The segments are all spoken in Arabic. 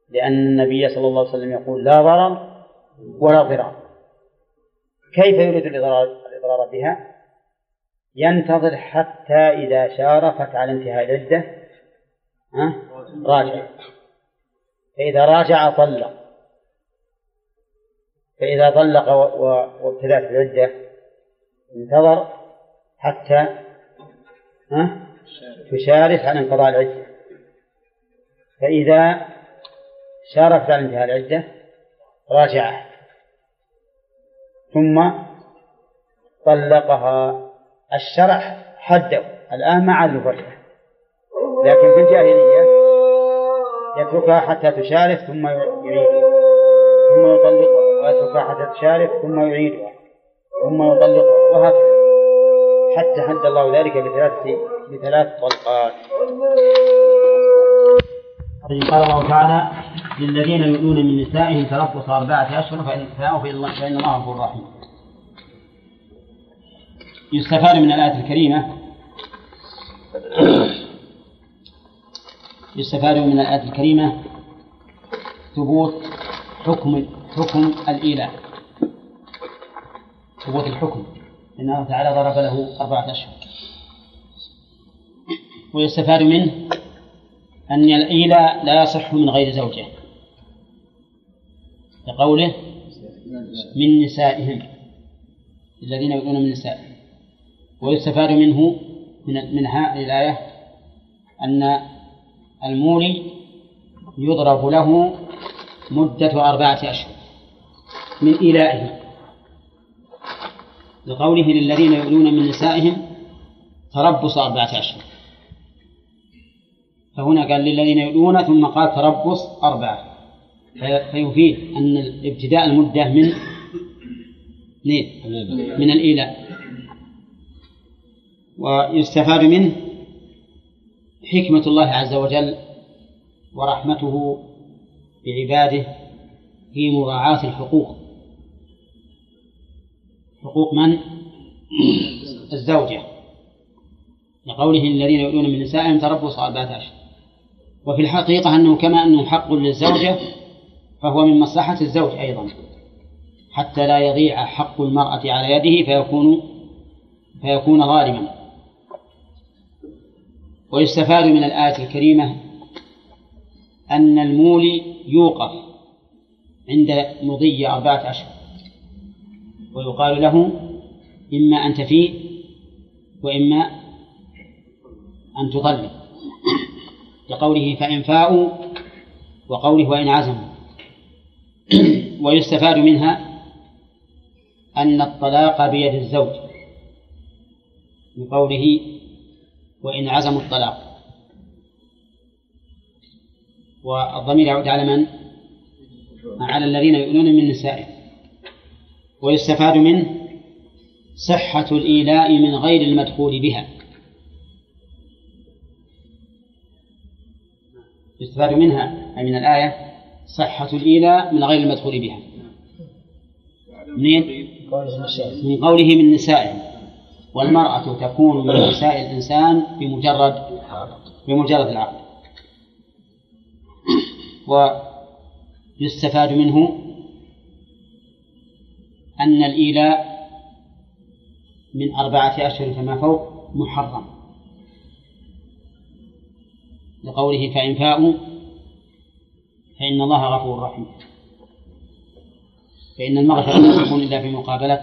لأن النبي صلى الله عليه وسلم يقول لا ضرر ولا ضرار. كيف يريد الإضرار بها؟ ينتظر حتى إذا شارفت على انتهاء العدة راجع، فإذا راجع طلق، فإذا طلق وابتدأت العدة انتظر حتى تشارف على انقضاء العدة، فإذا شارفت على انتهاء العدة راجعها ثم طلقها. الشرع حده الآن مع الفرقة، لكن في الجاهلية يتركها حتى تشارف ثم يعيدها ثم يطلقها، ويتركها حتى تشارف ثم يعيدها ثم يطلقها، وهكذا حتى حد الله ذلك بثلاث طلقات. قال الله تعالى للذين يؤلون من نسائهم تربص 4 أشهر فإن الله غفور رحيم. يستفاد من الآية الكريمة ثبوت حكم الإيلاء، ثبوت الحكم، إنه تعالى ضرب له 4 أشهر. ويستفاد منه أن الإيلاء لا يصح من غير زوجه، لقوله من نسائهم الذين يؤلون من نسائهم. ويستفاد منها الآية أن المولي يضرب له مدة 4 أشهر من إيلائه، لقوله للذين يؤلون من نسائهم تربص 4 أشهر، فهنا قال للذين يؤلون ثم قال تربص 4، فيفيد أن ابتداء المدة من الإيلاء. ويستفاد منه حكمة الله عز وجل ورحمته بعباده في مراعاة الحقوق، حقوق من؟ الزوجة، لقوله الذين يؤلون من نسائهم تربص 4 أشهر. وفي الحقيقة أنه كما أنه حق للزوجة فهو من مصلحة الزوج أيضا، حتى لا يضيع حق المرأة على يده فيكون ظالما. ويستفاد من الآية الكريمة أن المولي يوقف عند مضي 4 أشهر، ويقال له إما أن تفيء وإما أن تطلق، لقوله فإن فاءوا وقوله وإن عزموا. ويستفاد منها أن الطلاق بيد الزوج، بقوله وإن عزموا الطلاق، والضمير يعود على من؟ على الذين يؤلون من نسائهم. ويستفاد منه صحة الإيلاء من غير المدخول بها، يستفاد منها أي من الآية صحة الإيلاء من غير المدخول بها. من قوله من نسائهم، والمرأة تكون من نساء الإنسان بمجرد العقد. ويستفاد منه أن الإيلاء من 4 أشهر فما فوق محرم، لقوله فإن فاءوا فإن الله غفور رحيم، فإن المغفرة لا تكون إلا في مقابلة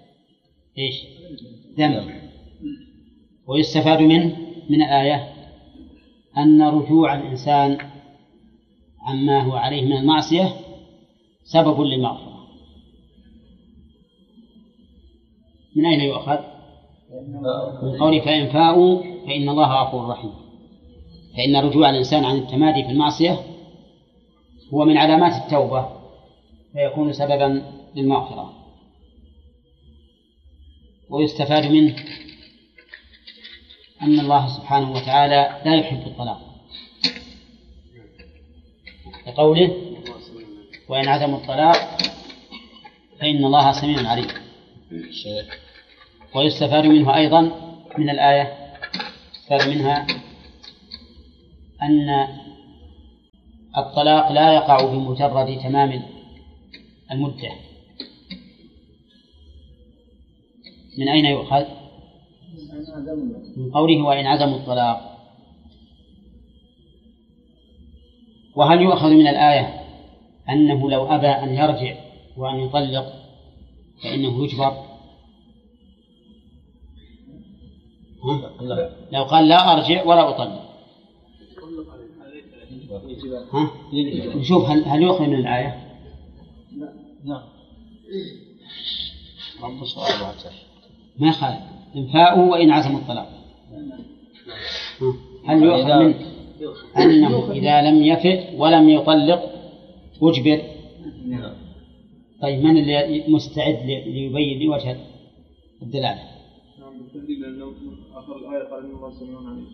ذنب. ويستفاد من الآية أن رجوع الإنسان عما هو عليه من المعصية سبب للمغفرة. من أين يؤخذ؟ من قوله فإن فاءوا فإن الله غفور رحيم، فإن رجوع الإنسان عن التمادي في المعصية هو من علامات التوبة، فيكون سببا للمغفرة. ويستفاد منه أن الله سبحانه وتعالى لا يحب الطلاق، لقوله وإن عزموا الطلاق فإن الله سميع عليم. ويستفاد منه أيضا من الآية، يستفاد منها أن الطلاق لا يقع بمجرد تمام المدة. من أين يؤخذ؟ من قوله وإن عزموا الطلاق. وهل يؤخذ من الآية أنه لو أبى أن يرجع وأن يطلق فإنه يجبر؟ لو قال لا أرجع ولا أطلق نشوف هل يؤخذ من الآية؟ نعم. ما خالف إنفاؤه وإن عزموا الطلاق. هل يؤخذ منه أنه إذا لم يفئ ولم يطلق أجبر؟ طيب من اللي مستعد ليبين لي وجه الدلالة؟ نعم بالتدليل لأنه آخر الآية قال إن الله سميع عليم.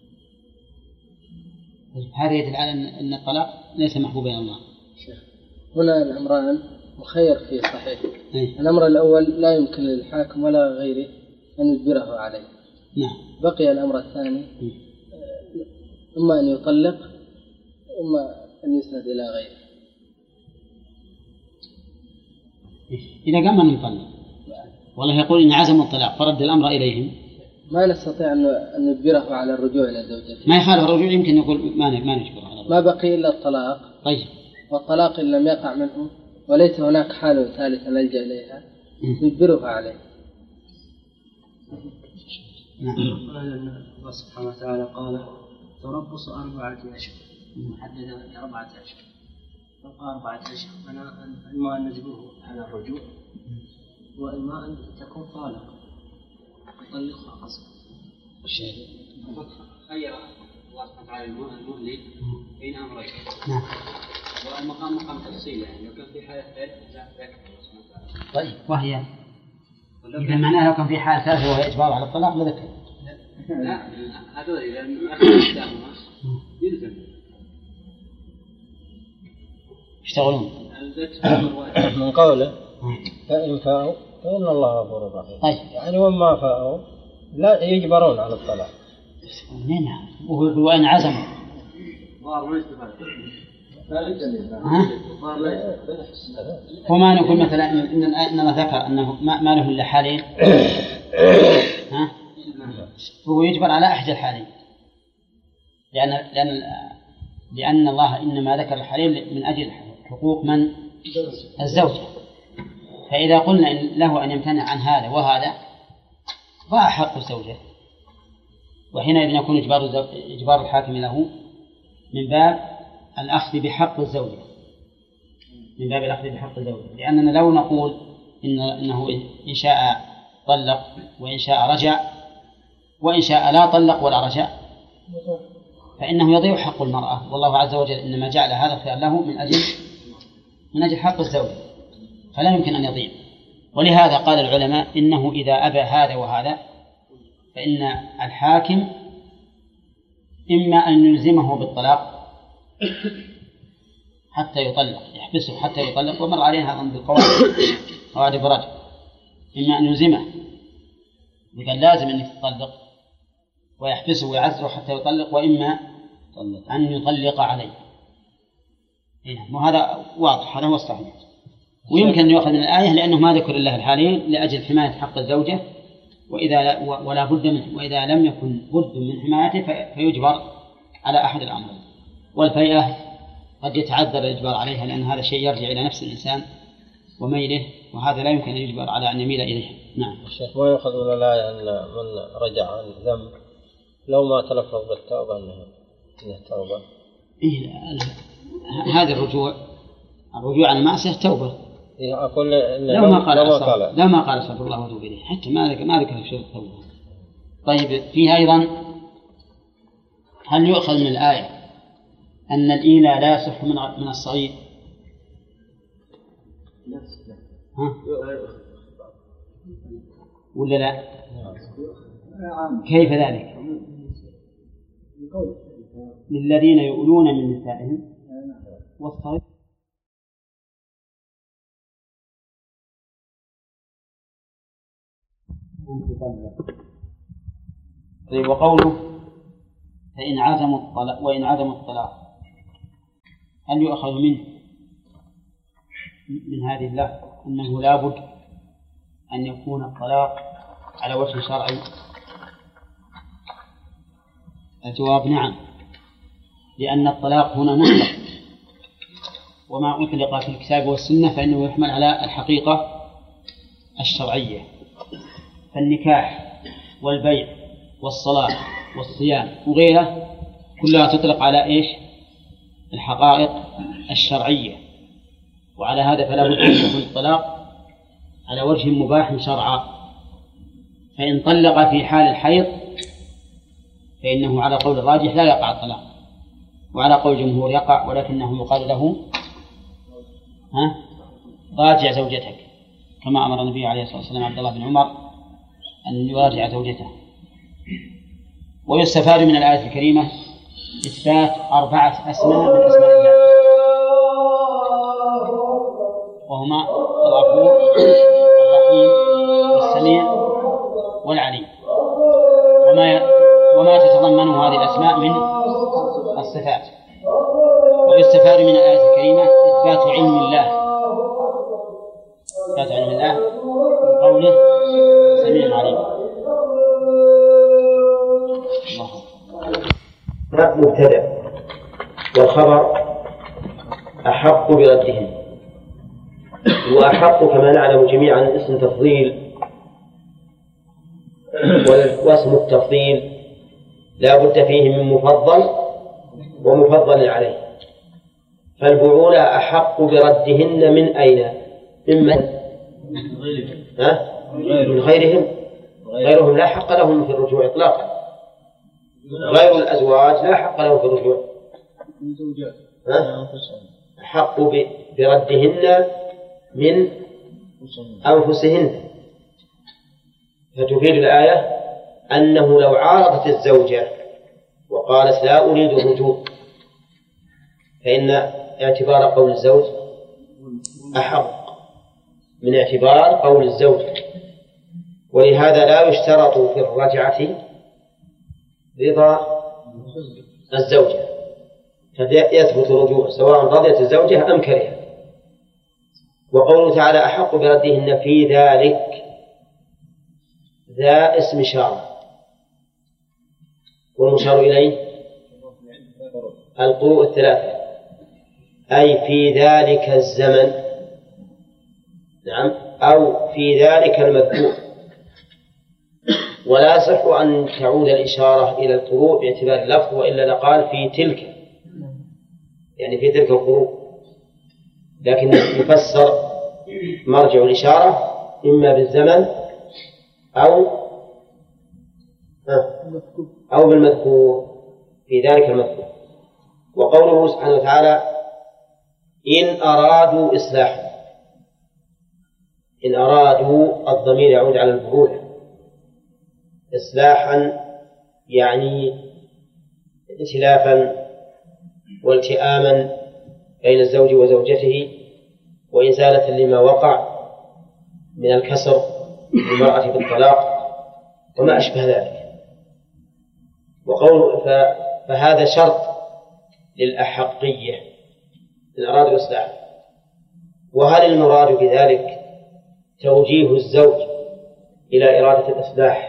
هذا يدل على أن الطلاق ليس محبوبا إلى الله. هنا الأمران مخير فيه صحيح. الأمر الأول لا يمكن للحاكم ولا غيره أن يجبره عليه. نعم. بقي الأمر الثاني إما أن يطلق إما أن يسند إلى غيره. إذا قام أن يطلق والله يقول إن عزموا الطلاق فرد الأمر إليهم ما نستطيع أن نجبره على الرجوع إلى زوجته. ما يخالف الرجوع يمكن يقول ما نجبره على ما بقي إلا الطلاق. طيب. والطلاق إن لم يقع منه وليس هناك حال ثالثة نلجأ إليها نجبره عليه. الله سبحانه وتعالى قال تربص 4 أشهر محددة 4 أشهر. تبقى 4 أشهر إما أن نجبره على الرجوع وإما أن تكون طالق يطلقها قصدا. خير الله سبحانه وتعالى المهلك بين أمرين. والمقام مقام تفصيل يعني لو كان في حالة ثالثة. طيب وهي إذا معناها لو كان في حالة ثالثة وهي إجبار على الطلاق لذكر. لا هذا إذا أخذ يلزم يشتغلون من قوله فإن فاءوا فإن الله غفور رحيم. طيب. يعني وما فاءوا لا يجبرون على الطلاق. نعم. وإن عزموا وما نقول مثلا إن الله ذكر أنه ما له إلا حالين فهو يجبر على أحد الحالين لأن الله إنما ذكر الحالين من أجل حقوق من الزوجة. فإذا قلنا إن له أن يمتنع عن هذا وهذا ضاع حق الزوجة وحينئذ يكون إجبار الحاكم له من باب الأخذ بحق الزوجة لأننا لو نقول إنه إن شاء طلق وإن شاء رجع وإن شاء لا طلق ولا رجع فإنه يضيع حق المرأة والله عز وجل إنما جعل هذا الخيار له من أجل حق الزوجة فلا يمكن أن يضيع. ولهذا قال العلماء إنه إذا أبى هذا وهذا فإن الحاكم إما أن يلزمه بالطلاق حتى يطلق يحبسه حتى يطلق ومر عليها أظن بالقواعد برجل إما أن يلزمه بقال لازم أنك تطلق ويحبسه ويعزره حتى يطلق وإما أن يطلق عليه. وهذا واضح هذا هو الصحيح ويمكن أن يؤخذ من الآية لأنه ما ذكر الله الحالين لأجل حماية حق الزوجة ولا بد منه وإذا لم يكن بد من حمايته فيجبر على أحد الأمرين. والفيئة قد يتعذر الإجبار عليها لأن هذا شيء يرجع إلى نفس الإنسان وميله وهذا لا يمكن أن يجبر على أن يميل إليه. نعم. الشيخ ما يؤخذ من الآية أن من رجع عن ذنب لو ما تلفظ بالتوبة أنه توبة. هذا الرجوع عن المعصية توبة. أقول لو ما قال استغفر الله واتوب إليه حتى ما ذكر شيء التوبة. طيب فيها أيضا هل يؤخذ من الآية أن الإيلاء لا يصح من الصغير؟ ولا لا؟ كيف ذلك؟ للذين يؤلون من نسائهم والصغير. طيب وقوله فإن عزموا الطلاق وإن عزموا الطلاق هل يؤخذ منه من هذه اللفظ أنه لا بد أن يكون الطلاق على وجه شرعي؟ الجواب نعم، لأن الطلاق هنا مطلق، وما أطلق في الكتاب والسنة فإنه يحمل على الحقيقة الشرعية، فالنكاح والبيع والصلاة والصيام وغيره كلها تطلق على إيش؟ الحقائق الشرعية. وعلى هذا فلا بد أن يكون الطلاق على وجه مباح شرعا. فإن طلق في حال الحيض فإنه على قول الراجح لا يقع الطلاق، وعلى قول الجمهور يقع، ولكنه يقال له راجع زوجتك، كما أمر النبي عليه الصلاة والسلام عبد الله بن عمر أن يراجع زوجته. ويستفاد من الآية الكريمة إثبات 4 أسماء من أسماء الله، وهما الغفور الرحيم والسميع والعليم، وما تتضمنه هذه الأسماء من الصفات. ويستفاد من الآية الكريمة إثبات علم الله، إثبات علم الله من قوله سميع عليم. مبتدأ والخبر أحق بردهم، وأحق كما نعلم جميعا اسم تفضيل، واسم التفضيل لا بد فيه من مفضل ومفضل عليه. فالبعولة أحق بردهن من أين؟ ممن؟ من غيرهم. غيرهم لا حق لهم في الرجوع إطلاقا، غير الأزواج لا حق لهم في الرجوع. أحق بردهن من أنفسهن. فتفيد الآية أنه لو عارضت الزوجة وقالت لا أريد الرجوع فإن اعتبار قول الزوج أحق من اعتبار قول الزوج. ولهذا لا يشترط في الرجعة رضا الزوجة، فيثبت الرجوع سواء رضيت الزوجة أم كرهت. وقوله تعالى أحق بردهن في ذلك، ذا اسم إشارة، والمشار إليه القروء 3، أي في ذلك الزمن، نعم، أو في ذلك المذكور. ولا يصح أن تعود الإشارة إلى القروء باعتبار اللفظ، وإلا لقال في تلك، يعني في تلك القروء، لكن يفسر مرجع الإشارة إما بالزمن أو بالمذكور، في ذلك المذكور. وقوله سبحانه وتعالى إن أرادوا إصلاحا، إن أرادوا الضمير يعود على البعولة، إصلاحا يعني ائتلافا والتئاما بين الزوج وزوجته، وإزالة لما وقع من الكسر للمرأة بالطلاق وما أشبه ذلك. وقول فهذا شرط للأحقية إن أرادوا الإصلاح. وهل المراد بذلك توجيه الزوج إلى إرادة الإصلاح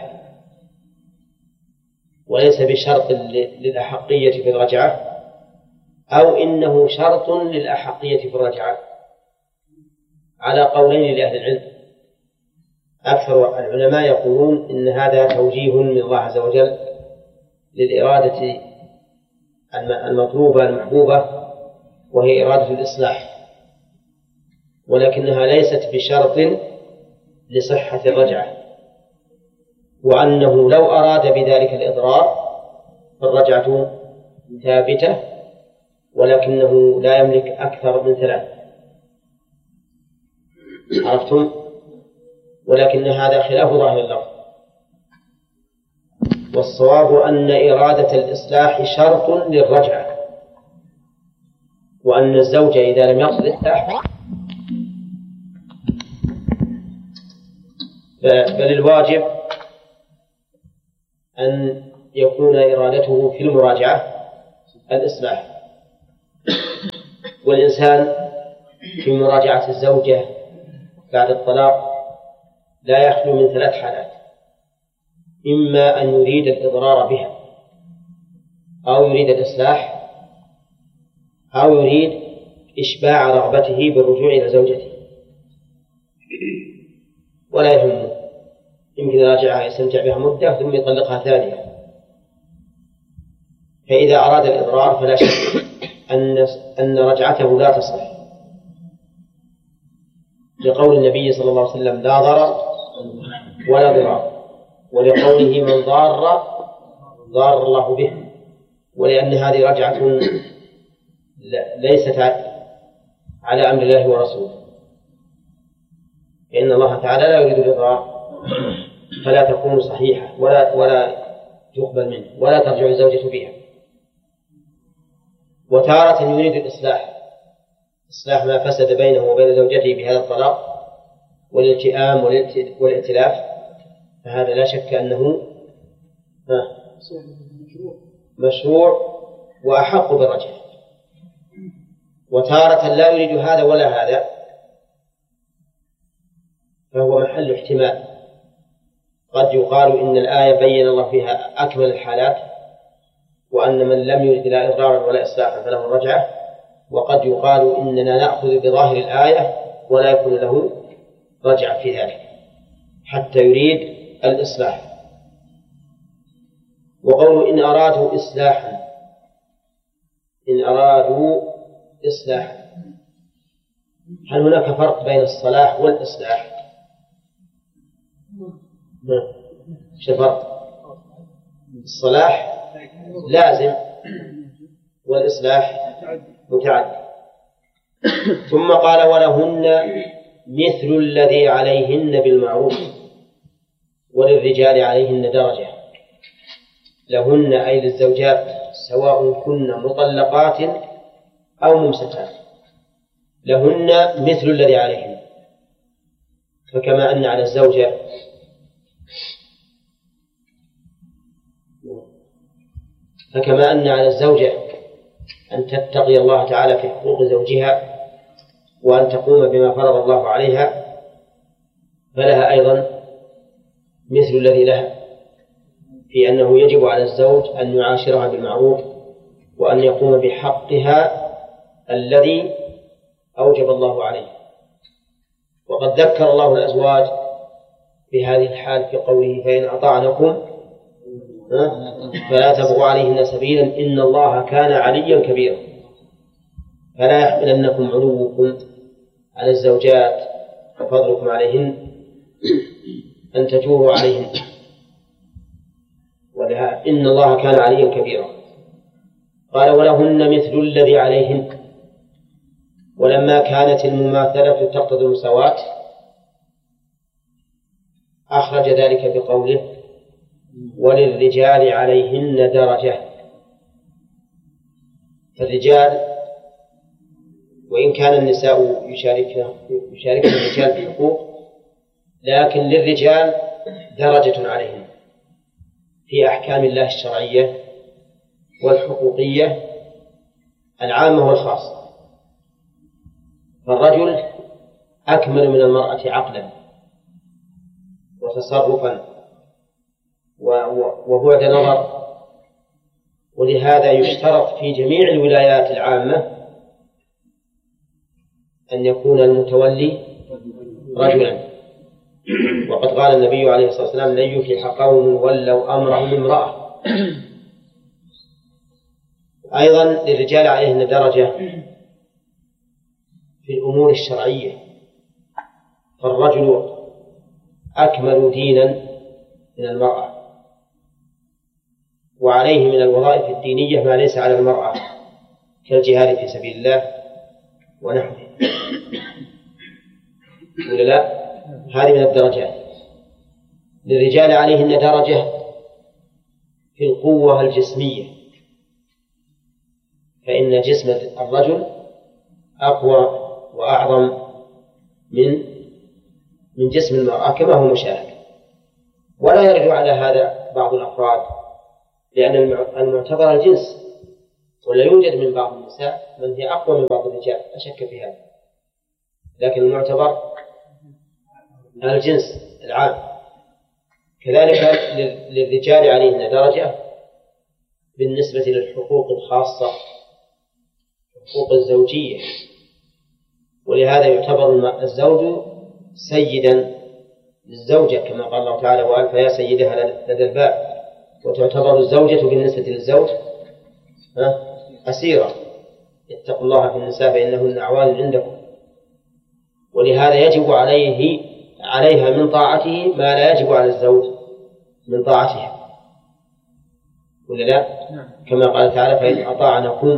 وليس بشرط للأحقية في الرجعة، أو إنه شرط للأحقية في الرجعة؟ على قولين لأهل العلم. أكثر العلماء يقولون إن هذا توجيه من الله عز وجل للإرادة المطلوبة المحبوبة، وهي إرادة الإصلاح، ولكنها ليست بشرط لصحة الرجعة، وأنه لو أراد بذلك الإضرار فالرجعة ثابتة، ولكنه لا يملك أكثر من 3. عرفتم؟ ولكن هذا خلاف ظاهر اللفظ، والصواب أن إرادة الإصلاح شرط للرجعة، وأن الزوج إذا لم يقصد الإصلاح بل الواجب أن يكون إرادته في المراجعة الإصلاح. والإنسان في مراجعة الزوجة بعد الطلاق لا يخلو من 3 حالات: إما أن يريد الإضرار بها، أو يريد الإصلاح، أو يريد إشباع رغبته بالرجوع إلى زوجته، ولا يهمه، يمكن يراجعها يستمتع بها مدة ثم يطلقها ثانية. فإذا أراد الإضرار فلا شك أن رجعته لا تصح، لقول النبي صلى الله عليه وسلم: لا ضرر ولا ضرار، ولقوله: من ضار الله به، ولأن هذه رجعة ليست على أمر الله ورسوله، فإن الله تعالى لا يريد الإضرار، فلا تكون صحيحة ولا تقبل منه ولا ترجع الزوجة فيها. وتارة يريد الإصلاح، إصلاح ما فسد بينه وبين زوجته بهذا الطلاق والالتئام والائتلاف، فهذا لا شك أنه مشروع وأحق بالرجعة. وتارة لا يريد هذا ولا هذا، فهو محل احتمال. قد يقال إن الآية بين الله فيها أكمل الحالات، وأن من لم يرد لا إضرارا ولا إصلاحا فله الرجعة، وقد يقال إننا نأخذ بظاهر الآية ولا يكون له رجعة في ذلك حتى يريد الإصلاح. وقوله إن أرادوا إصلاحا، هل هناك فرق بين الصلاح والإصلاح؟ ايش الفرق؟ الصلاح لازم والإصلاح متعدي. ثم قال: ولهن مثل الذي عليهن بالمعروف وللرجال عليهن درجة. لهن أي للزوجات، سواء كن مطلقات أو ممسكات، لهن مثل الذي عليهن. فكما أن على الزوجة أن تتقي الله تعالى في حقوق زوجها وأن تقوم بما فرض الله عليها، فلها أيضا مثل الذي لها، في أنه يجب على الزوج أن يعاشرها بالمعروف وأن يقوم بحقها الذي أوجب الله عليه. وقد ذكر الله الأزواج بهذه الحال في قوله: فإن أطعنكم فلا تبغوا عليهن سبيلا إن الله كان عليا كبيرا. فلا يحملنكم علوكم على الزوجات وفضلكم عليهن أن تجوروا عليهن، ولها إن الله كان عليا كبيرا. قال: ولهن مثل الذي عليهن. ولما كانت المماثلة تقتضي المساواة أخرج ذلك بقوله: وللرجال عليهن درجة. فالرجال وإن كان النساء يشاركن الرجال في الحقوق، لكن للرجال درجة عليهن في أحكام الله الشرعية والحقوقية العامة والخاصة. فالرجل أكمل من المرأة عقلا وتصرفا وبعد نظر، ولهذا يشترط في جميع الولايات العامة أن يكون المتولي رجلا. وقد قال النبي عليه الصلاة والسلام: لن يفلح قوم ولوا أمرهم امرأة. أيضا للرجال عليهن درجة في الأمور الشرعية، فالرجل أكمل دينا من المرأة، وعليه من الوظائف الدينية ما ليس على المرأة كالجهاد في سبيل الله ونحوه. ولا لا؟ هذه من الدرجات. للرجال عليهن درجة في القوة الجسمية، فإن جسم الرجل أقوى وأعظم من جسم المرأة كما هو مشاهد. ولا يرجع على هذا بعض الأفراد، لأن المعتبر الجنس، ولا يوجد من بعض النساء من هي أقوى من بعض الرجال، لا شك في هذا، لكن المعتبر الجنس العام. كذلك للرجال عليهن درجة بالنسبة للحقوق الخاصة، حقوق الزوجية، ولهذا يعتبر الزوج سيدا للزوجة كما قال الله تعالى: وألف يا سيدها لدى الباب. وتعتبر الزوجة بالنسبة للزوج أسيرة. اتقوا الله في النساء فإنهن أعوان عندكم. ولهذا يجب عليها من طاعته ما لا يجب على الزوج من طاعتها، ولا لا؟ كما قال تعالى: فإن أطاعنكم،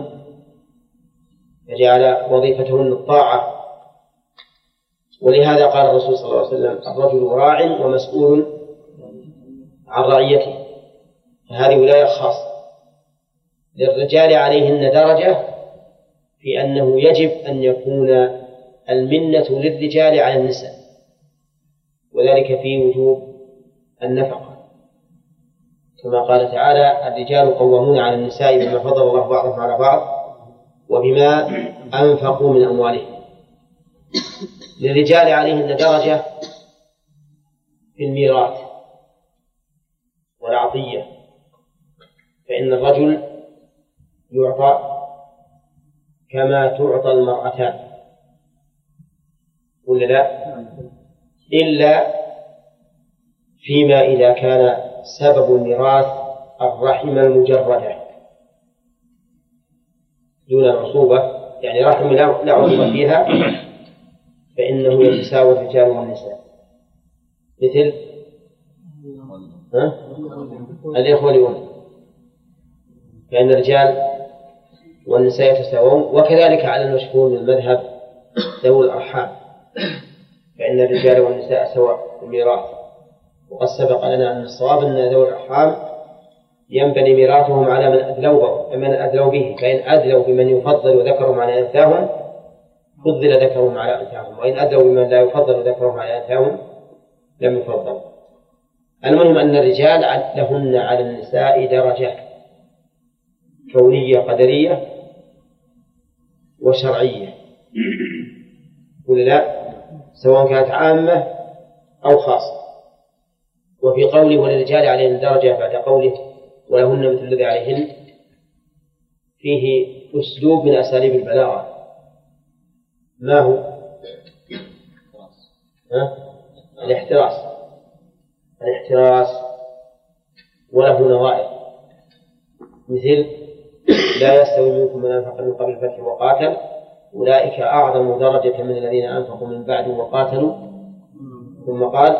فجعل وظيفتهن الطاعة. ولهذا قال الرسول صلى الله عليه وسلم: الرجل راع ومسؤول عن رعيته. فهذه ولاية خاصة. للرجال عليهن درجة في أنه يجب أن يكون المنة للرجال على النساء، وذلك في وجوب النفقة، كما قال تعالى: الرجال قوامون على النساء بما فضل الله بعضهم على بعض وبما أنفقوا من أموالهم. للرجال عليهن درجة في الميراث والعطية، فإن الرجل يعطى كما تعطى المرأتان، ولا لا؟ إلا فيما إذا كان سبب الميراث الرحم المجردة دون العصوبة، يعني رحم لا عصوبة فيها، فإنه يتساوى الرجال والنساء، مثل الإخوة لأم، فإن الرجال والنساء يتساوون. وكذلك على المشهور من المذهب ذوي الأرحام، فإن الرجال والنساء سواء في الميراث. وقد سبق لنا أن الصواب أن ذوي الأرحام ينبني ميراثهم على من أدلوا به، فإن أدلوا بمن يفضل ذكرهم على أنثاهم فضل ذكرهم على أنثاهم، وإن أدلوا بمن لا يفضل ذكرهم على أنثاهم لم يفضل. المهم أن الرجال لهن على النساء درجة كونية قدرية وشرعية، ولا لا؟ سواء كانت عامة أو خاصة. وفي قوله وللرجال عليهن درجة بعد قوله ولهن مثل الذي عليهن فيه أسلوب من أساليب البلاغة. ما هو؟ الاحتراس وله نظائر، مثل لا يستوي منكم من أنفق من قبل الفتح وقاتل أولئك أعظم درجة من الذين أنفقوا من بعد وقاتلوا، ثم قال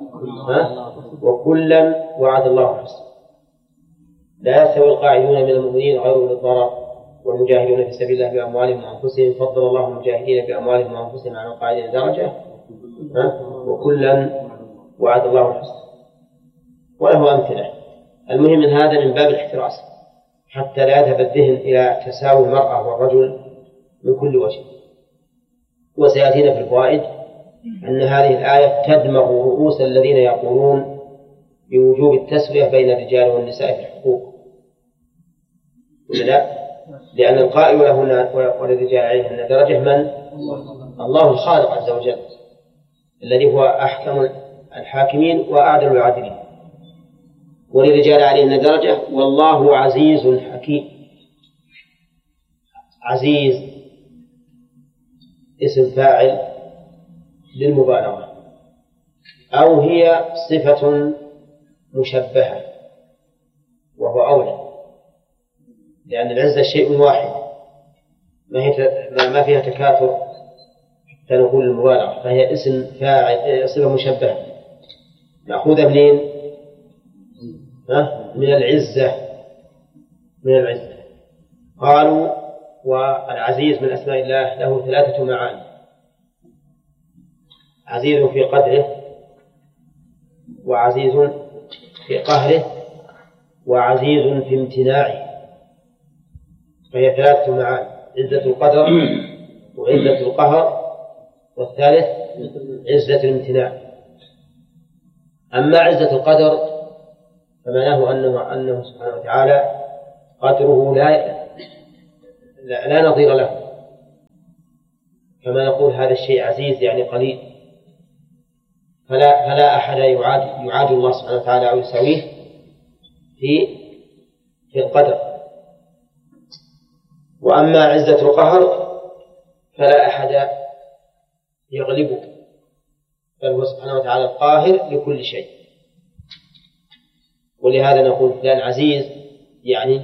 وكلا وعد الله الحسنى. لا يستوي القاعدون من المؤمنين غير أولي الضرر والمجاهدون في سبيل الله بأموالهم وأنفسهم فضل الله المجاهدين بأموالهم وأنفسهم على القاعدين درجة، وكلا وعد الله الحسنى. وله أمثلة. المهم من هذا من باب الاحتراس حتى لا يذهب الذهن إلى تساوي المرأة والرجل من كل وجه. وسيأتينا في الفوائد أن هذه الآية تدمغ رؤوس الذين يقولون بوجوب التسوية بين الرجال والنساء في الحقوق، ولا لا؟ لأن القائل وللرجال عليهن درجة من؟ الله الخالق عز وجل الذي هو أحكم الحاكمين وأعدل العادلين. وللرجال عليهن درجة والله عزيز حكيم. عزيز اسم فاعل للمبالغة، أو هي صفة مشبهة وهو أولى، لأن العزة شيء واحد ما فيها تكاثر حتى نقول المبالغة، فهي اسم فاعل صفة مشبهة مأخوذة منين؟ من العزة. قالوا والعزيز من أسماء الله له 3 معاني: عزيز في قدره، وعزيز في قهره، وعزيز في امتناعه. فهي 3 معاني: عزة القدر وعزة القهر والثالث عزة الامتناع. أما عزة القدر فمعناه أنه سبحانه وتعالى قدره لا نظير له، كما نقول هذا الشيء عزيز يعني قليل، فلا أحد يعاد الله سبحانه وتعالى أو يساويه في القدر. وأما عزة القهر فلا أحد يغلبه، بل هو سبحانه وتعالى القاهر لكل شيء. ولهذا نقول فلان عزيز يعني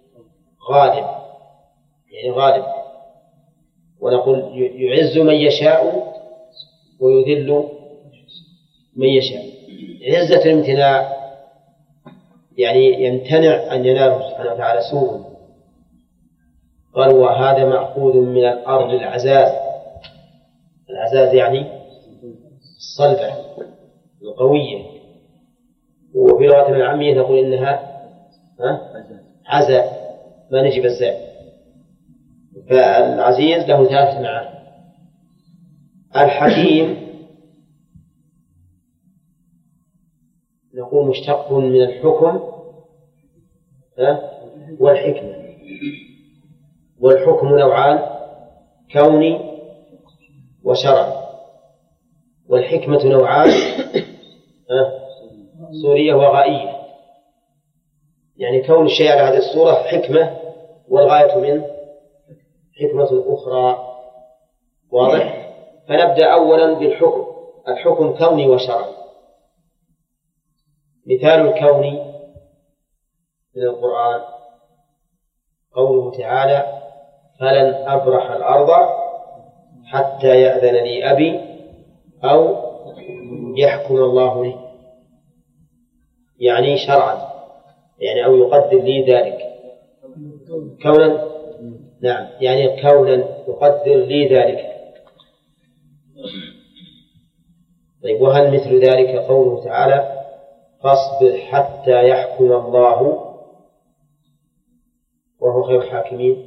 غالب، ونقول يعز من يشاء ويذل من يشاء. عزة الامتناع يعني يمتنع أن يناله سبحانه وتعالى سوء. قال وهذا مأخوذ من الأرض العزاز يعني الصلبة القوية، وفي لغة العامية نقول إنها عزاء ما نجيب الزاء. فالعزيز له 3 معاني. الحكيم نقول مشتق من الحكم والحكمة، والحكم نوعان كوني وشرعي، والحكمة نوعان صورية وغائية. يعني كون الشيء على هذه الصورة حكمة، والغاية منه حكمة أخرى. واضح؟ فنبدأ أولا بالحكم. الحكم كوني وشرعي. مثال الكوني من القرآن قوله تعالى فلن أبرح الأرض حتى يأذن لي أبي أو يحكم الله لي، يعني شرعا، يعني أو يقدر لي ذلك كونا. نعم، يعني كونا يقدر لي ذلك. طيب، وهل مثل ذلك قوله تعالى فاصبر حتى يحكم الله وهو خير الحاكمين؟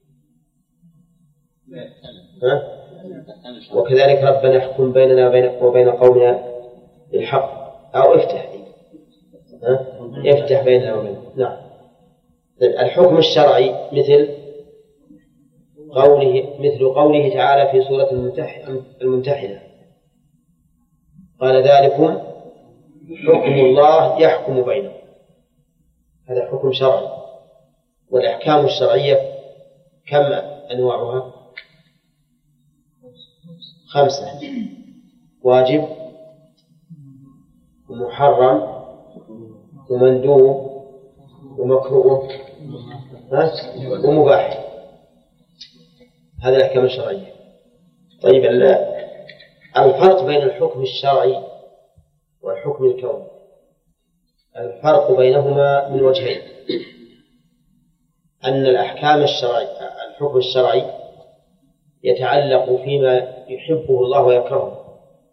وكذلك ربنا احكم بيننا وبين قومنا بالحق، أو افتح بيننا وبينهم. نعم. طيب، الحكم الشرعي مثل قوله تعالى في سورة الممتحنة قال ذلكم حكم الله يحكم بينكم. هذا حكم شرعي. والأحكام الشرعية كم أنواعها؟ 5: واجب ومحرم ومندوب ومكروه ومباح. هذه الأحكام الشرعية. طيب، الفرق بين الحكم الشرعي والحكم الكوني، الفرق بينهما من وجهين: أن الأحكام الشرعية الحكم الشرعي يتعلق فيما يحبه الله ويكرهه،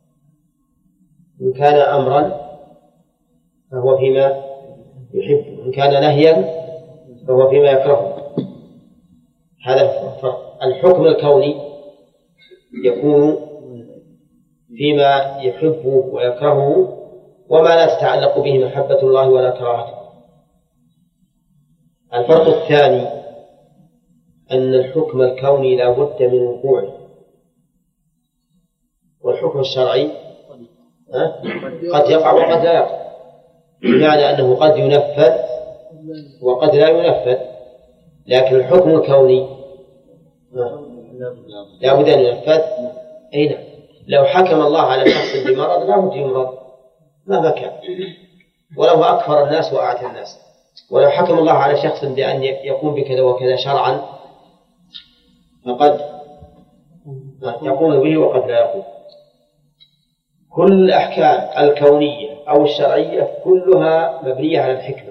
إن كان أمرا فهو فيما يحبه، إن كان نهيا فهو فيما يكرهه. هذا الفرق. الحكم الكوني يكون فيما يحبه ويكرهه، وما لا تتعلق به محبة الله ولا كراهته. الفرق الثاني أن الحكم الكوني لا بد من وقوعه، والحكم الشرعي قد يقع وقد لا يقع، بمعنى أنه قد ينفذ وقد لا ينفذ. لكن الحكم الكوني لا بد أن ينفذ. أين لو حكم الله على شخص بمرض لا بد يمرض مهما كان، ولو أكثر الناس وأعتى الناس. ولو حكم الله على شخص بأن يقوم بكذا وكذا شرعا فقد يقوم به وقد لا يقوم. كل الأحكام الكونية أو الشرعية كلها مبنية على الحكمة،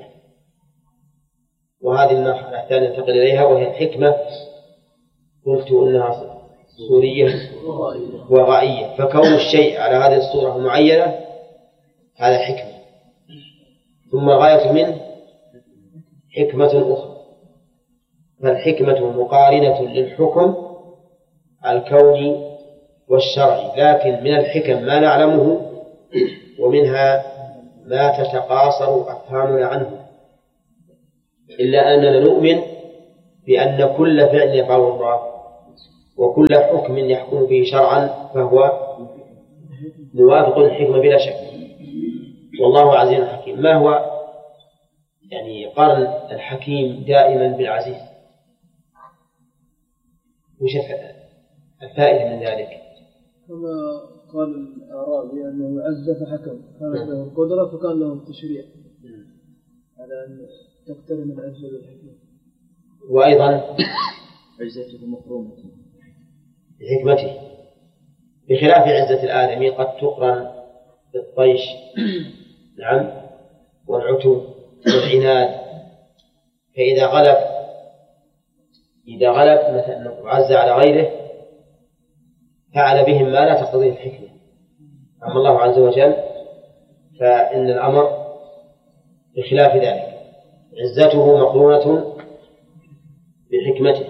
وهذه المرحلة الثانية ننتقل إليها وهي الحكمة. قلت إنها صورية وغائية، فكون الشيء على هذه الصورة المعينة هذا حكمة، ثم الغاية منه حكمة أخرى. فالحكمة مقارنة للحكم الكوني والشرعي، لكن من الحكم ما نعلمه، ومنها ما تتقاصر أفهامنا عنه، إلا أننا نؤمن بأن كل فعل يفعله الله وكل حكم يحكم به شرعا فهو موافق للحكمة بلا شك، والله عزيز حكيم. ما هو يعني قارن الحكيم دائما بالعزيز؟ وش الفائدة من ذلك؟ كما قال الأعرابي أنه عز فحكم، كانت له القدرة فكان له التشريع على أن تقترن العزة بالحكمة، وأيضا عزته مقرونة بحكمته، بخلاف عزة الآدمي قد تقرن بالطيش نعم والعتو والعناد. فإذا غلب مثلا عز على غيره فعل بهم ما لا تقتضيه الحكمة. أما الله عز وجل فإن الأمر بخلاف ذلك، عزته مقرونة بحكمته.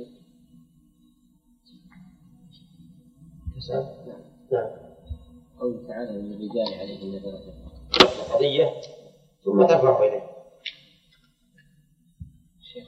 نعم. قوله تعالى أن الرجال عليهن درجة قضية ثم ترفع إليه. شيخ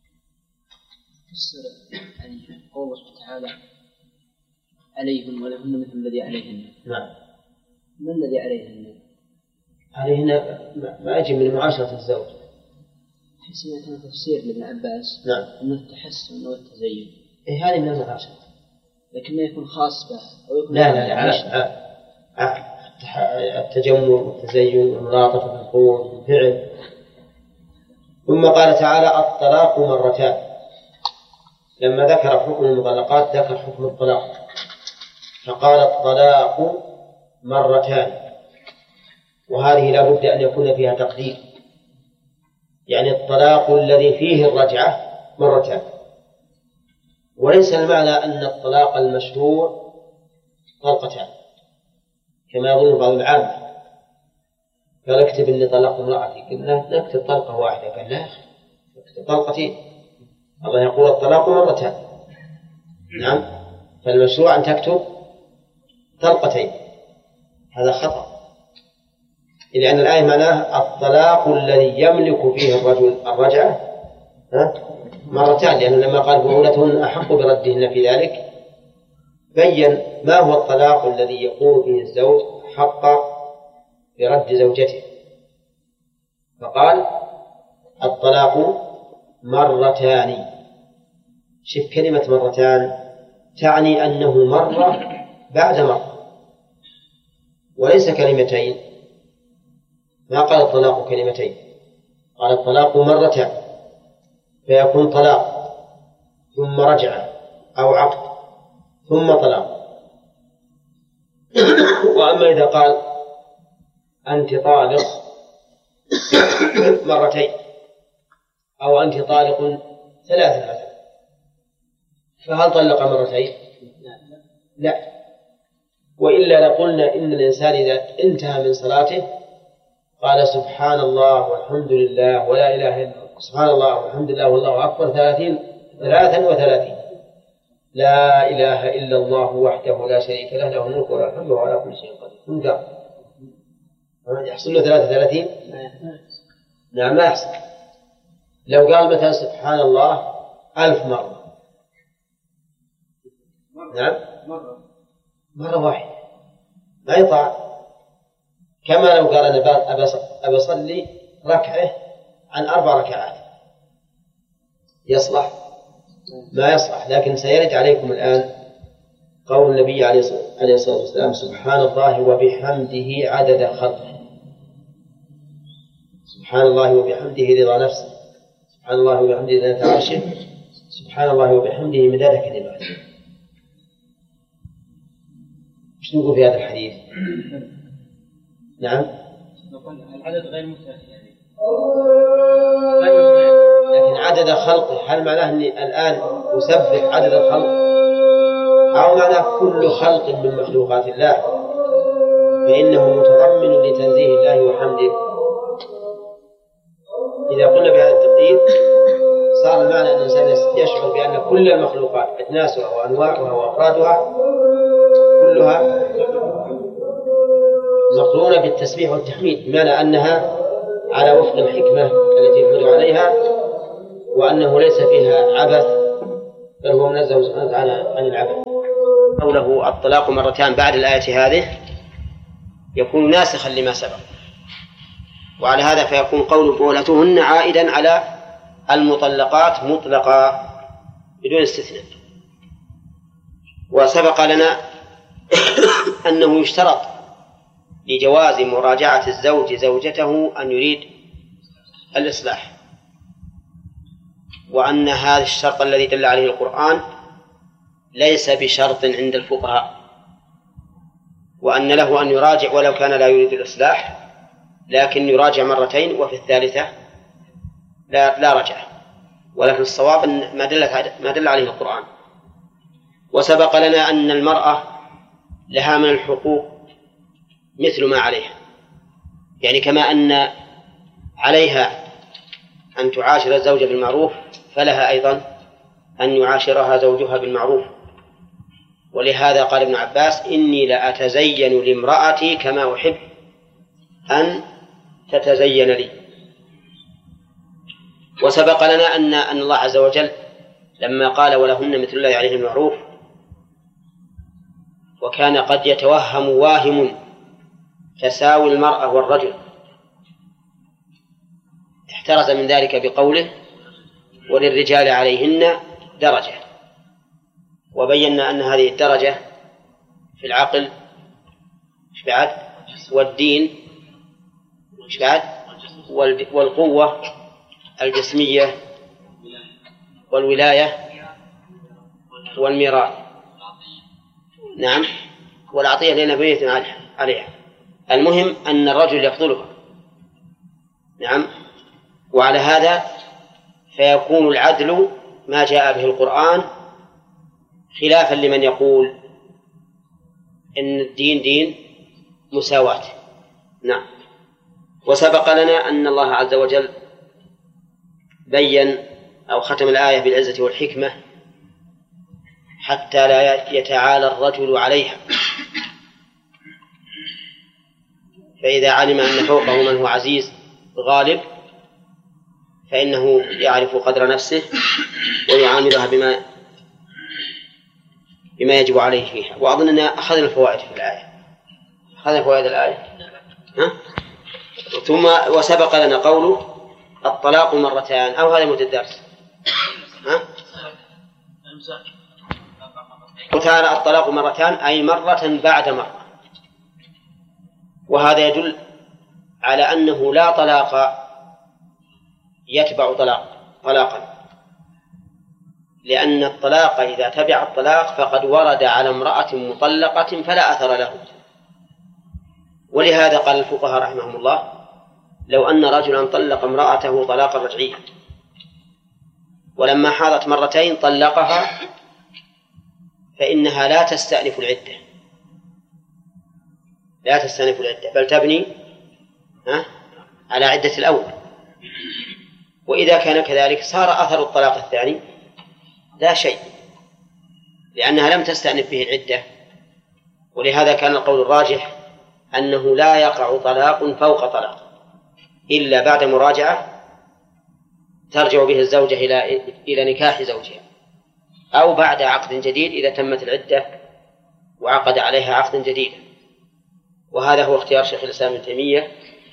فسر يعني قوله تعالى عليهن ولهن مثل الذي عليهن. نعم. ما الذي عليهن؟ عليهن ما يجب من معاشرة الزوج. سمعت تفسير لابن عباس نعم أنه التحسن والتزين. هذه من المعاشرة، لكن ما يكون خاص به أو يكون لا التجمل والتزين والملاطفة بالقول والفعل. ثم قال تعالى الطلاق مرتان، لما ذكر حكم المطلقات ذكر حكم الطلاق فقال الطلاق مرتان، وهذه لا بد أن يكون فيها تقدير، يعني الطلاق الذي فيه الرجعة مرتان، وليس المعنى أن الطلاق المشروع طلقتان كما يظن بعض العامة، قال اكتب إني طلقت امرأتي، قلنا نكتب طلقة واحدة، قال لا اكتب طلقتين، الله يقول الطلاق مرتان. نعم، فالمشروع أن تكتب طلقتين، هذا خطأ، لأن الآية معناها الطلاق الذي يملك فيه الرجل الرجعة مرتان، لأنه لما قال بؤولتهن أحق بردهن في ذلك بين ما هو الطلاق الذي يقول فيه الزوج حق برد زوجته، فقال الطلاق مرتان. شوف كلمة مرتان تعني أنه مرة بعد مرة وليس كلمتين، ما قال الطلاق كلمتين، قال الطلاق مرتان، فيكون طلاق ثم رجعة أو عقد ثم طلاق. وأما إذا قال أنت طالق مرتين أو أنت طالق ثلاثة مثلا، فهل طلق مرتين؟ لا. وإلا لقلنا إن الإنسان إذا انتهى من صلاته قال سبحان الله والحمد لله ولا إله إلا الله، سبحان الله والحمد لله والله أكبر 33 لا إله إلا الله وحده لا شريك له له الملك وله الحمد وهو على كل شيء قدير، من قال يحصل له 33؟ نعم ما يحصل. لو قال مثلا سبحان الله 1000 مرة، نعم مرة واحدة ما يطاع، كما لو قال أنا أبى أصلي ركعة عن 4 ركعات، يصلح؟ ما يصلح. لكن سيرد عليكم الآن قول النبي عليه الصلاة والسلام سبحان الله وبحمده عدد خلقه، سبحان الله وبحمده رضا نفسه، سبحان الله وبحمده ذات عرشه، سبحان الله وبحمده مداد كلماته. ايش نقول في هذا الحديث؟ نعم العدد غير متأخر، لكن عدد خلقه هل معناه أني الآن أسبح عدد الخلق أو معناه كل خلق من مخلوقات الله، فإنه متضمن لتنزيه الله وحمده. إذا قلنا بهذا التقدير صار المعنى أن الإنسان يشعر بأن كل المخلوقات أجناسها وأنواعها وأفرادها كلها مقرونة بالتسبيح والتحميد، بمعنى أنها على وفق الحكمة التي يحمد عليها وأنه ليس فيها عبث، بل هو منزه سبحانه وتعالى عن العبث. قوله الطلاق مرتان بعد الآية هذه يكون ناسخا لما سبق، وعلى هذا فيكون قول بولتهن عائدا على المطلقات مطلقا بدون استثناء. وسبق لنا أنه يشترط لجواز مراجعة الزوج زوجته أن يريد الإصلاح، وأن هذا الشرط الذي دل عليه القرآن ليس بشرط عند الفقهاء، وأن له أن يراجع ولو كان لا يريد الإصلاح، لكن يراجع مرتين وفي الثالثة لا رجع، ولكن الصواب أن ما دل عليه القرآن. وسبق لنا أن المرأة لها من الحقوق مثل ما عليها، يعني كما أن عليها أن تعاشر الزوج بالمعروف فلها أيضا أن يعاشرها زوجها بالمعروف. ولهذا قال ابن عباس: إني لأتزين لامرأتي كما أحب أن تتزين لي. وسبق لنا أن الله عز وجل لما قال ولهن مثل الله عليه المعروف، وكان قد يتوهم واهم تساوي المرأة والرجل، احترز من ذلك بقوله: وللرجال عليهن درجة. وبينا أن هذه الدرجة في العقل والدين والقوة الجسمية والولاية والميراث، نعم، والعطية لنبية عليها. المهم أن الرجل يفضلها، نعم. وعلى هذا فيكون العدل ما جاء به القرآن، خلافا لمن يقول إن الدين دين مساواة، نعم. وسبق لنا أن الله عز وجل بين أو ختم الآية بالعزة والحكمة حتى لا يتعالى الرجل عليها، فإذا علم أن فوقه من هو عزيز غالب فإنه يعرف قدر نفسه ويعاملها بما يجب عليه فيها. وأظننا أخذنا الفوائد في الآية، أخذنا فوائد الآية، ثم وسبق لنا قوله الطلاق مرتان، أو هذا مدة الدرس، وتعالى الطلاق مرتان أي مرة بعد مرة. وهذا يدل على أنه لا طلاق يتبع طلاقا، لأن الطلاق إذا تبع الطلاق فقد ورد على امرأة مطلقة فلا أثر له. ولهذا قال الفقهاء رحمهم الله: لو أن رجلا طلق امرأته طلاقا رجعيا ولما حاضت مرتين طلقها فإنها لا تستأنف العدة، بل تبني على عدة الأول. وإذا كان كذلك صار أثر الطلاق الثاني لا شيء، لأنها لم تستأنف به العدة. ولهذا كان القول الراجح أنه لا يقع طلاق فوق طلاق إلا بعد مراجعة ترجع به الزوجة إلى نكاح زوجها، أو بعد عقد جديد إذا تمت العدة وعقد عليها عقدا جديدا. وهذا هو اختيار شيخ الإسلام ابن تيمية،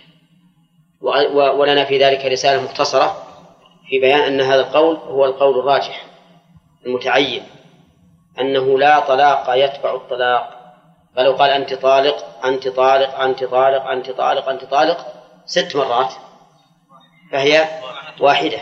ولنا في ذلك رسالة مختصرة في بيان أن هذا القول هو القول الراجح المتعين، أنه لا طلاق يتبع الطلاق. فلو قال أنت طالق أنت طالق أنت طالق أنت طالق أنت طالق 6 مرات فهي واحدة.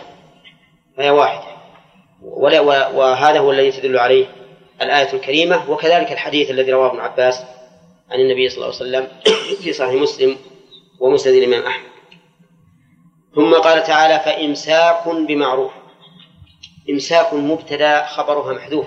وهذا هو الذي تدل عليه الآية الكريمة، وكذلك الحديث الذي رواه ابن عباس عن النبي صلى الله عليه وسلم في صحيح مسلم ومسند الإمام أحمد. ثم قال تعالى: فإمساك بمعروف. إمساك مبتدأ خبرها محذوف،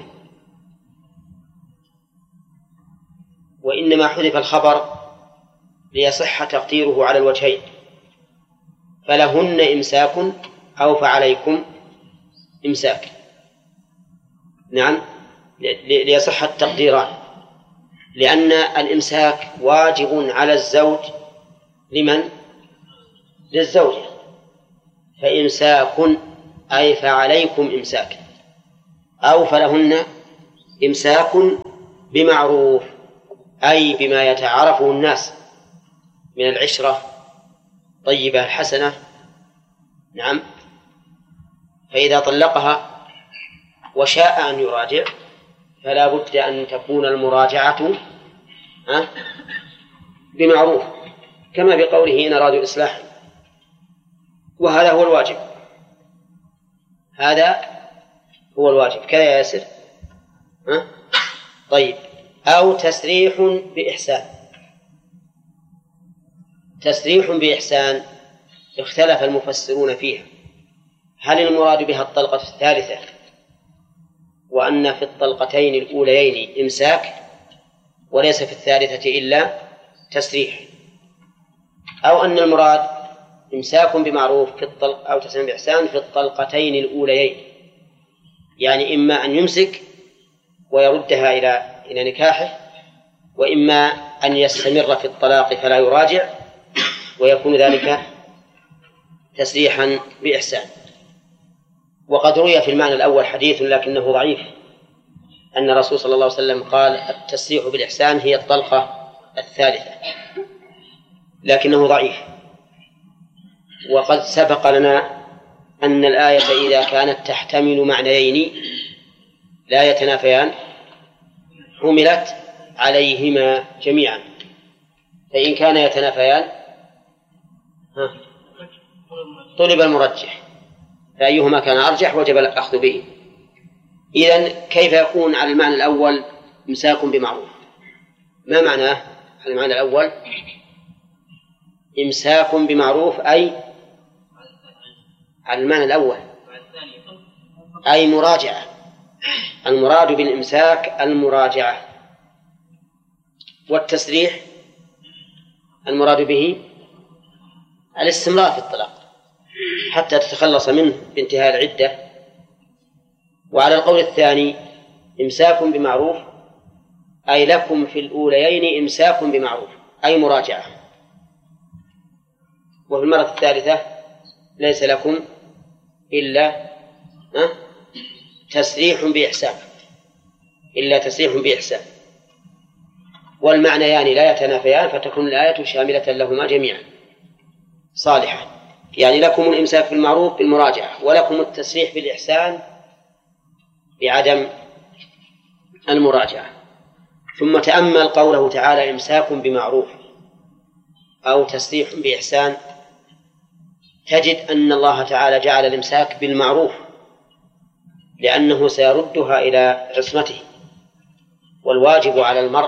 وإنما حذف الخبر ليصح تقديره على الوجهين: فلهن إمساك أو فعليكم إمساك، نعم، ليصح التقديران، لأن الإمساك واجب على الزوج لمن؟ للزوجة. فإمساك أي فعليكم إمساك، أو فلهن إمساك بمعروف، أي بما يتعارفه الناس من العشرة طيبة الحسنة. نعم. فإذا طلقها وشاء أن يراجع فلا بد أن تكون المراجعة بمعروف، كما بقوله إن أرادوا إصلاحا، وهذا هو الواجب. هذا هو الواجب كذا يا ياسر. طيب. أو تسريح بإحسان. تسريح بإحسان اختلف المفسرون فيها، هل المراد بها الطلقة الثالثة وأن في الطلقتين الأوليين إمساك وليس في الثالثة إلا تسريح، أو أن المراد إمساك بمعروف في الطلق أو تسريح بإحسان في الطلقتين الأوليين، يعني إما أن يمسك ويردها إلى نكاحه، وإما أن يستمر في الطلاق فلا يراجع ويكون ذلك تسريحا بإحسان. وقد روي في المعنى الأول حديث لكنه ضعيف، أن الرسول صلى الله عليه وسلم قال التسريح بالإحسان هي الطلقة الثالثة، لكنه ضعيف. وقد سبق لنا أن الآية إذا كانت تحتمل معنيين لا يتنافيان حملت عليهما جميعا، فإن كان يتنافيان طلب المرجح، فأيهما كان أرجح وجب الأخذ به. إذن كيف يكون على المعنى الأول إمساك بمعروف؟ ما معناه على المعنى الأول إمساك بمعروف؟ أي على المعنى الأول أي مراجعة. المراد بالإمساك المراجعة، والتسريح المراد به الاستمرار في الطلاق حتى تتخلص منه بانتهاء العدة. وعلى القول الثاني إمساك بمعروف أي لكم في الأوليين إمساك بمعروف أي مراجعة، وفي المرة الثالثة ليس لكم إلا تسريح بإحسان، إلا تسريح بإحسان. والمعنيان لا يتنافيان، فتكون الآية شاملة لهما جميعا صالحة، يعني لكم الإمساك بالمعروف بالمراجعة، ولكم التسريح بالإحسان بعدم المراجعة. ثم تأمل قوله تعالى إمساك بمعروف أو تسريح بإحسان، تجد أن الله تعالى جعل الإمساك بالمعروف لأنه سيردها إلى عصمته، والواجب على المرء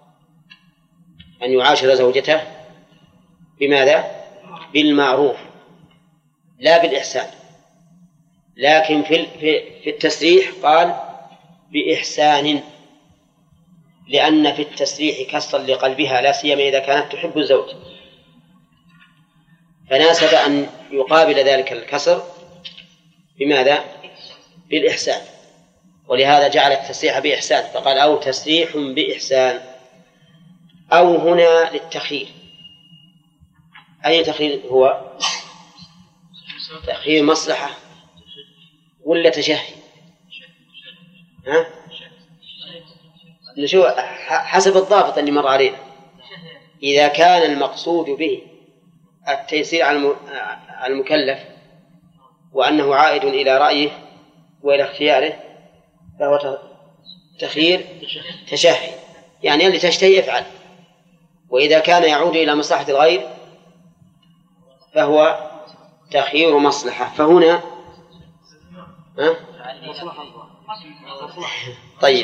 أن يعاشر زوجته بماذا؟ بالمعروف لا بالإحسان. لكن في التسريح قال بإحسان، لأن في التسريح كسرا لقلبها لا سيما إذا كانت تحب الزوج، فناسب أن يقابل ذلك الكسر بماذا؟ بالإحسان. ولهذا جعل التسريح بإحسان فقال أو تسريح بإحسان. أو هنا للتخيير. أي تخيير هو؟ تخيير مصلحة ولا تشهي؟ نشوف حسب الضابط اللي مر علينا. إذا كان المقصود به التيسير على المكلف وأنه عائد إلى رأيه وإلى اختياره فهو تخيير تشهي، يعني اللي تشتهي افعل. وإذا كان يعود إلى مصلحة الغير فهو تخيير مصلحة. فهنا طيب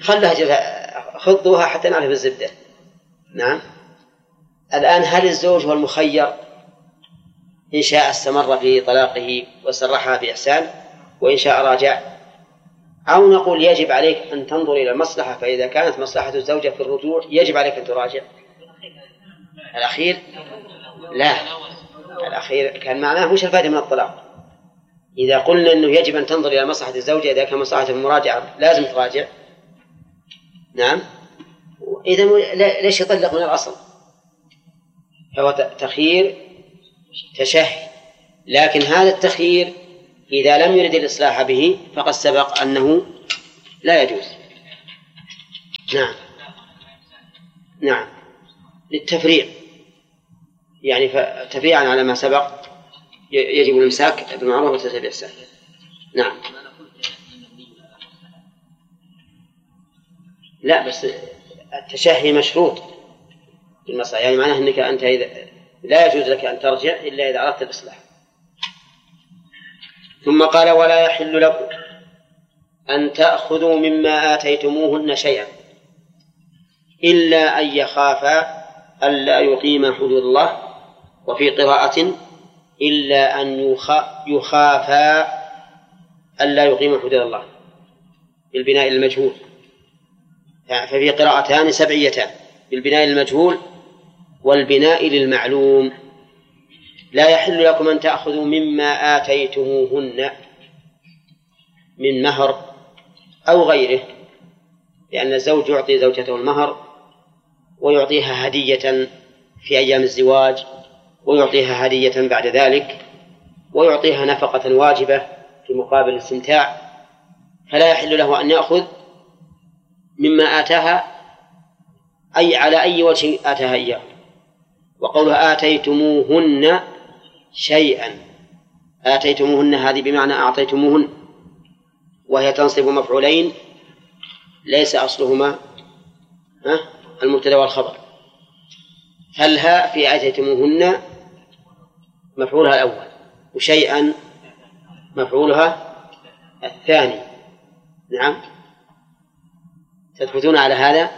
خذوها حتى نعرف الزبدة. نعم. الآن هل الزوج هو المخير إن شاء استمر في طلاقه وسرحها بإحسان وإن شاء راجع، أو نقول يجب عليك أن تنظر إلى المصلحة، فإذا كانت مصلحة الزوجة في الرجوع يجب عليك أن تراجع؟ الأخير لا، الأخير كان معناه مش الفائدة من الطلاق. إذا قلنا أنه يجب أن تنظر إلى مصلحة الزوجة، إذا كان مصلحة المراجعة لازم تراجع. نعم. إذا ليش يطلق من الأصل؟ فهو تخيير تشهي، لكن هذا التخيير إذا لم يرد الإصلاح به فقد سبق أنه لا يجوز. نعم نعم للتفريع، يعني تفريعا على ما سبق يجب الإمساك بالمعروف والتسبيح بالإحسان. نعم لا بس التشهي مشروط بالمصلحة، يعني معناه أنك أنت إذا لا يجوز لك أن ترجع إلا إذا أردت الإصلاح. ثم قال ولا يحل لكم أن تأخذوا مما آتيتموهن شيئا إلا أن يخافا ألا يقيم حدود الله، وفي قراءة إلا أن يخافا ألا يقيم حدود الله بالبناء المجهول، يعني ففي قراءتان سبعيتان بالبناء المجهول والبناء للمعلوم. لا يحل لكم أن تأخذوا مما آتيتموهن من مهر أو غيره، لأن الزوج يعطي زوجته المهر ويعطيها هدية في أيام الزواج، ويعطيها هدية بعد ذلك، ويعطيها نفقة واجبة في مقابل الاستمتاع، فلا يحل له أن يأخذ مما آتاها أي على أي وجه آتاها إياه. وقولها آتيتموهن شيئا، آتيتموهن هذه بمعنى أعطيتموهن، وهي تنصب مفعولين ليس أصلهما المبتدأ والخبر، فالها في آتيتموهن مفعولها الأول، وشيئا مفعولها الثاني. نعم تثبتون على هذا؟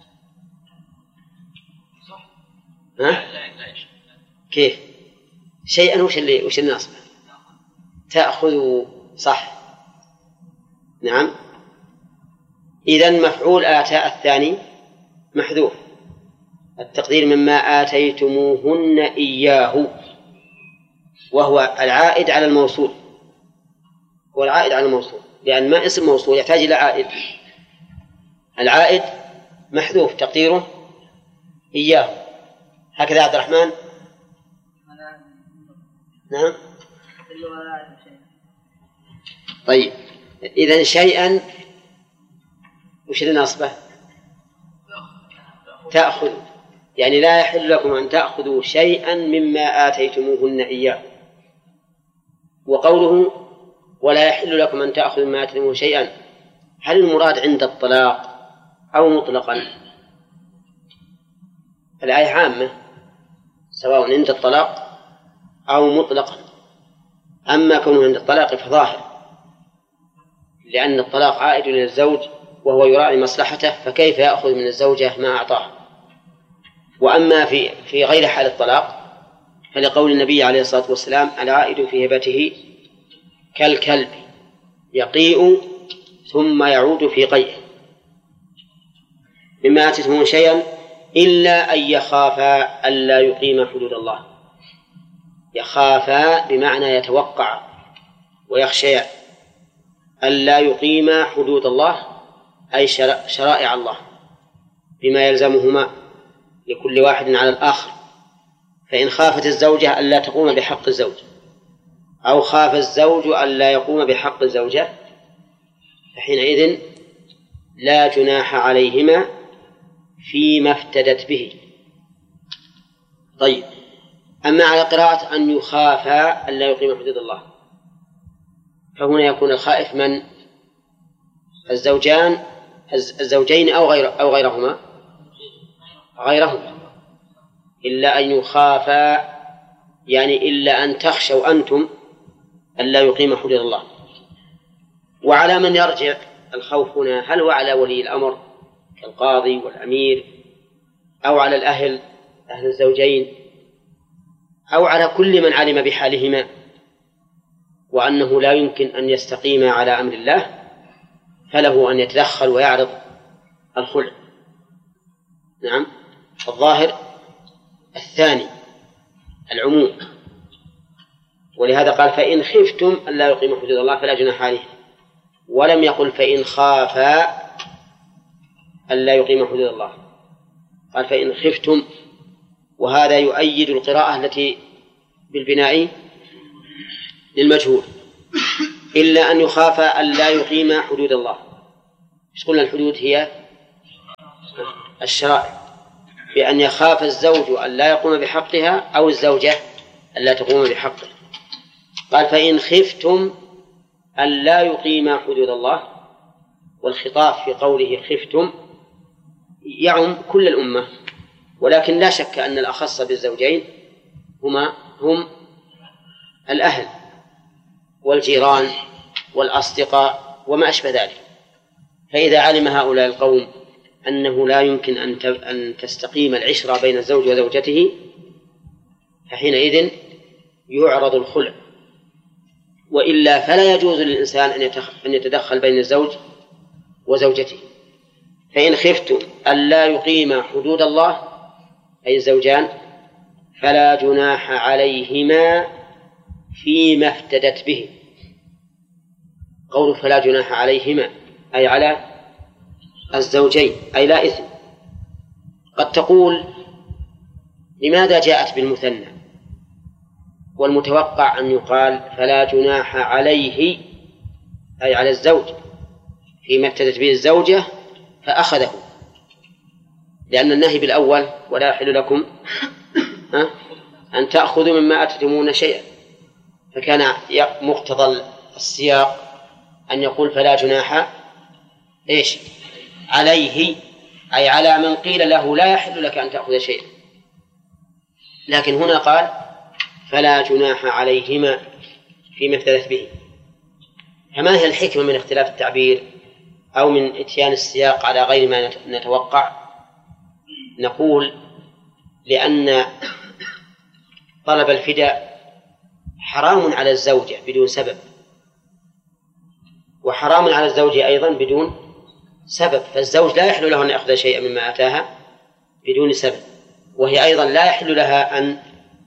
كيف؟ شيئا وش اللي ناصبه؟ تأخذوا صح. نعم إذن مفعول آتاء الثاني محذوف، التقدير مما آتيتموهن إياه، وهو العائد على الموصول، هو العائد على الموصول، لأن ما اسم موصول يحتاج إلى عائد. العائد محذوف تقديره إياه. هكذا عبد الرحمن؟ نعم طيب إذن شيئا وش اللي نصبه؟ تأخذ، يعني لا يحل لكم أن تأخذوا شيئا مما آتيتموهن إياه. وقوله ولا يحل لكم أن تأخذوا مما آتيتموهن شيئا، هل المراد عند الطلاق أو مطلقا؟ الآية عامة سواء عند الطلاق أو مطلقا، أما كونه عند الطلاق فظاهر، لأن الطلاق عائد للزوج وهو يراعي مصلحته، فكيف يأخذ من الزوجة ما أعطاه؟ وأما في غير حال الطلاق فلقول النبي عليه الصلاة والسلام العائد في هبته كالكلب يقيء ثم يعود في قيئه. مما آتيتموهن شيئا إلا أن يخافا ألا يقيم حدود الله. يخافا بمعنى يتوقع ويخشى ألا يقيم حدود الله، أي شرائع الله بما يلزمهما لكل واحد على الآخر. فإن خافت الزوجة ألا تقوم بحق الزوج، أو خاف الزوج ألا يقوم بحق الزوجة، فحينئذ لا جناح عليهما فيما افتدت به. طيب أما على قراءة أن يخافا ألا يقيم حدود الله، فهنا يكون الخائف من؟ الزوجين أو غيرهما إلا أن يخافا، يعني إلا أن تخشوا أنتم ألا يقيم حدود الله. وعلى من يرجع الخوف هنا؟ هل هو على ولي الأمر كالقاضي والأمير، أو على أهل الزوجين، أو على كل من علم بحالهما وأنه لا يمكن أن يستقيم على أمر الله، فله أن يتدخل ويعرض الخلع. نعم الظاهر الثاني العموم، ولهذا قال فإن خفتم ألا يقيم حدود الله فلا جناح عليه، ولم يقل فإن خافا ألا يقيم حدود الله، قال فإن خفتم. وهذا يؤيد القراءة التي بالبناء للمجهول، إلا أن يخاف أن لا يقيم حدود الله. إيش قلنا الحدود هي الشرائع، بأن يخاف الزوج أن لا يقوم بحقها أو الزوجة أن لا تقوم بحقه. قال فإن خفتم أن لا يقيم حدود الله، والخطاب في قوله خفتم يعم كل الأمة، ولكن لا شك أن الأخص بالزوجين هم الأهل والجيران والأصدقاء وما أشبه ذلك. فإذا علم هؤلاء القوم أنه لا يمكن أن تستقيم العشرة بين الزوج وزوجته، فحينئذ يعرض الخلع، وإلا فلا يجوز للإنسان أن يتدخل بين الزوج وزوجته. فإن خفتم أن لا يقيم حدود الله أي الزوجان فلا جناح عليهما فيما افتدت به. قوله فلا جناح عليهما أي على الزوجين، أي لا إثم. قد تقول لماذا جاءت بالمثنى؟ والمتوقع أن يقال فلا جناح عليه أي على الزوج فيما افتدت به الزوجة فأخذه، لأن النهي بالأول ولا يحل لكم أن تأخذوا مما آتيتموهن شيئا، فكان مقتضى السياق أن يقول فلا جناح إيش عليه أي على من قيل له لا يحل لك أن تأخذ شيئا. لكن هنا قال فلا جناح عليهما فيما افتدت به. فما هي الحكمة من اختلاف التعبير أو من إتيان السياق على غير ما نتوقع؟ نقول لأن طلب الفداء حرام على الزوجة بدون سبب، وحرام على الزوج أيضا بدون سبب، فالزوج لا يحل له أن يأخذ شيئا مما آتاها بدون سبب، وهي أيضا لا يحل لها أن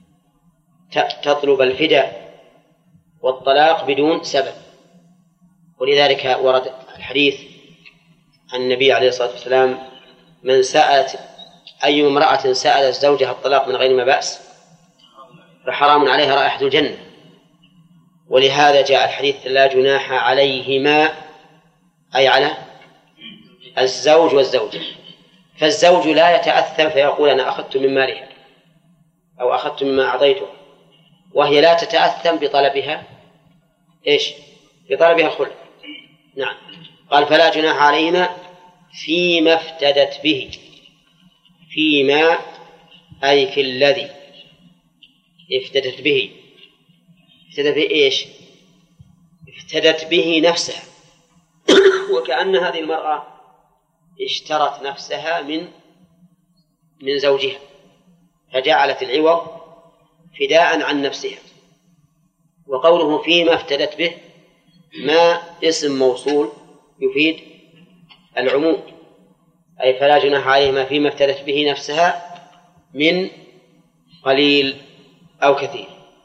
تطلب الفداء والطلاق بدون سبب. ولذلك ورد الحديث عن النبي عليه الصلاة والسلام من سألت أي امرأة سألت زوجها الطلاق من غير ما بأس فحرام عليها رائحة الجنة. ولهذا جاء الحديث لا جناح عليهما أي على الزوج والزوجة. فالزوج لا يتأثم فيقول أنا أخذت من مالها أو أخذت مما أعطيته، وهي لا تتأثم بطلبها إيش؟ بطلبها الخلع. نعم. قال فلا جناح عليهما فيما افتدت به. فيما أي في الذي افتدت به. افتدت به إيش؟ افتدت به نفسها وكأن هذه المرأة اشترت نفسها من زوجها فجعلت العوض فداء عن نفسها. وقوله فيما افتدت به ما اسم موصول يفيد العموم، أي فلا جناح عليهما فيما افتدت به نفسها من قليل أو كثير،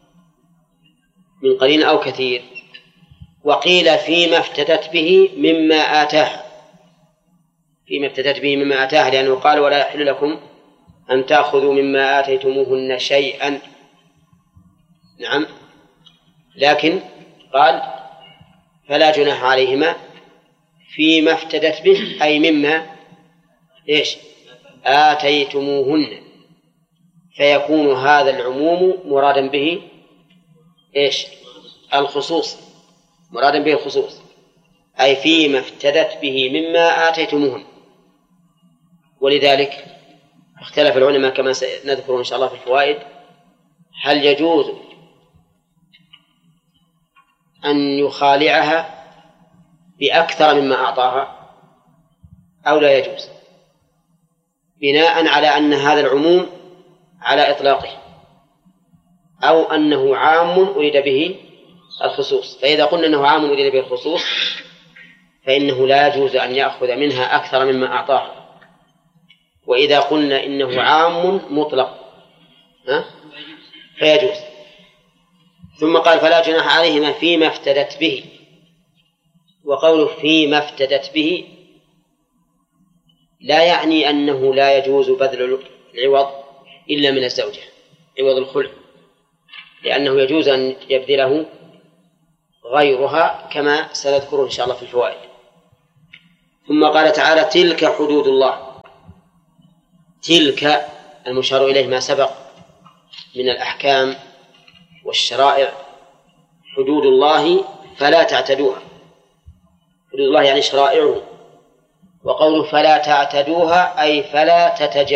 من قليل أو كثير. وقيل فيما افتدت به مما آتاها، فيما افتدت به مما آتاها، لأنه قال ولا يحل لكم أن تأخذوا مما آتيتموهن شيئا. نعم. لكن قال فلا جناح عليهما فيما افتدت به أي مما إيش آتيتموهن، فيكون هذا العموم مرادا به إيش الخصوص، مرادا به الخصوص، أي فيما افتدت به مما آتيتموهن. ولذلك اختلف العلماء كما سنذكر إن شاء الله في الفوائد هل يجوز أن يخالعها بأكثر مما أعطاها أو لا يجوز، بناء على أن هذا العموم على إطلاقه أو أنه عام أريد به الخصوص. فإذا قلنا أنه عام أريد به الخصوص فإنه لا يجوز أن يأخذ منها أكثر مما أعطاها، وإذا قلنا إنه عام مطلق فيجوز. ثم قال فلا جناح عليهما فيما افتدت به. وقوله فيما افتدت به لا يعني أنه لا يجوز بذل العوض إلا من الزوجة، عوض الخلع، لأنه يجوز أن يبذله غيرها كما سنذكره إن شاء الله في الفوائد. ثم قال تعالى تلك حدود الله. تلك المشار إليه ما سبق من الأحكام والشرائع حدود الله فلا تعتدوها. حدود الله يعني شرائعه، وقوله فلا تعتدوها أي فلا تتجاوزوها.